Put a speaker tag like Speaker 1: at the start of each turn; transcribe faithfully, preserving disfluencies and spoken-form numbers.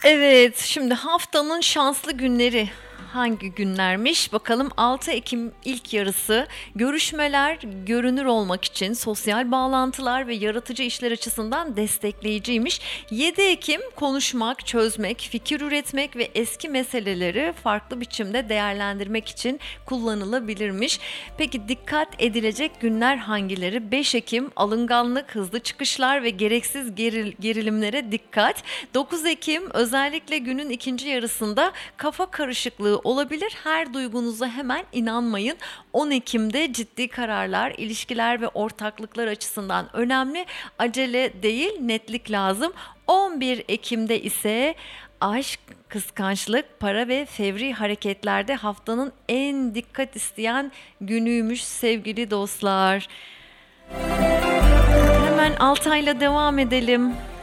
Speaker 1: Evet, şimdi haftanın şanslı günleri hangi günlermiş? Bakalım altı Ekim ilk yarısı görüşmeler görünür olmak için sosyal bağlantılar ve yaratıcı işler açısından destekleyiciymiş. yedi Ekim konuşmak, çözmek, fikir üretmek ve eski meseleleri farklı biçimde değerlendirmek için kullanılabilirmiş. Peki dikkat edilecek günler hangileri? beş Ekim alınganlık, hızlı çıkışlar ve gereksiz geril- gerilimlere dikkat. dokuz Ekim özellikle günün ikinci yarısında kafa karışıklığı olabilir. Her duygunuza hemen inanmayın. on Ekim'de ciddi kararlar, ilişkiler ve ortaklıklar açısından önemli. Acele değil, netlik lazım. on bir Ekim'de ise aşk, kıskançlık, para ve fevri hareketlerde haftanın en dikkat isteyen günüymüş sevgili dostlar. Hemen Altay'la devam edelim.